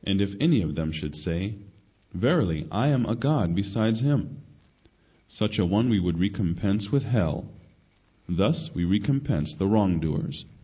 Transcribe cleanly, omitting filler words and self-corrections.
And if any of them should say, Verily, I am a god besides him, such a one we would recompense with hell. Thus we recompense the wrongdoers.